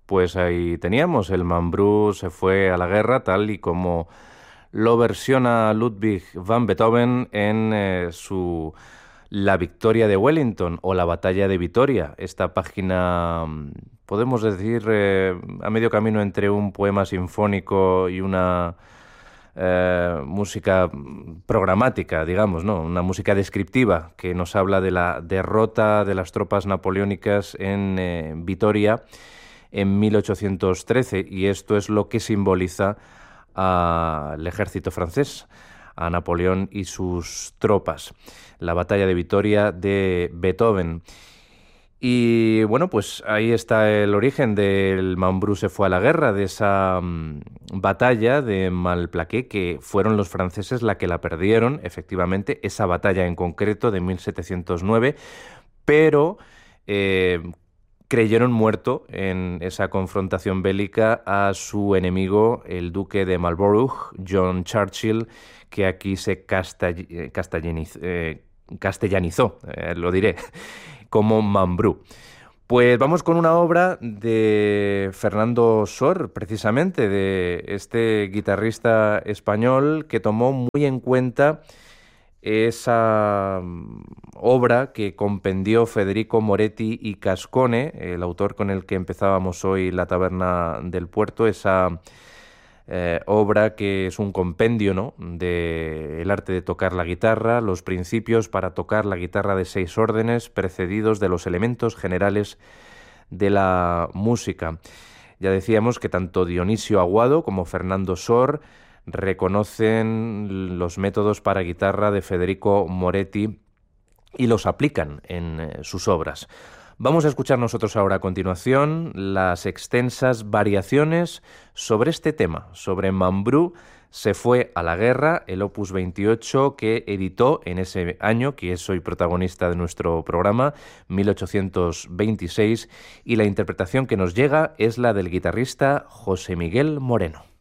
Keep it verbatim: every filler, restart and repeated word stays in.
Pues ahí teníamos, el Mambrú se fue a la guerra, tal y como lo versiona Ludwig van Beethoven en eh, su La victoria de Wellington o La batalla de Vitoria. Esta página, mm, podemos decir, eh, a medio camino entre un poema sinfónico y una eh, música programática, digamos, ¿no? Una música descriptiva que nos habla de la derrota de las tropas napoleónicas en eh, Vitoria en mil ochocientos trece, y esto es lo que simboliza al ejército francés, a Napoleón y sus tropas. La batalla de Vitoria de Beethoven. Y bueno, pues ahí está el origen del Mambrú se fue a la guerra, de esa um, batalla de Malplaquet, que fueron los franceses la que la perdieron, efectivamente, esa batalla en concreto de mil setecientos nueve, pero eh, creyeron muerto en esa confrontación bélica a su enemigo, el duque de Marlborough, John Churchill, que aquí se castell castellaniz eh, castellanizó, eh, lo diré, como Mambrú. Pues vamos con una obra de Fernando Sor, precisamente, de este guitarrista español que tomó muy en cuenta esa obra que compendió Federico Moretti y Cascone, el autor con el que empezábamos hoy La taberna del puerto, esa eh, obra que es un compendio, ¿no?, del arte de tocar la guitarra, los principios para tocar la guitarra de seis órdenes, precedidos de los elementos generales de la música. Ya decíamos que tanto Dionisio Aguado como Fernando Sor reconocen los métodos para guitarra de Federico Moretti y los aplican en eh, sus obras. Vamos a escuchar nosotros ahora a continuación las extensas variaciones sobre este tema, sobre Mambrú se fue a la guerra, el opus veintiocho que editó en ese año, que es hoy protagonista de nuestro programa, mil ochocientos veintiséis, y la interpretación que nos llega es la del guitarrista José Miguel Moreno.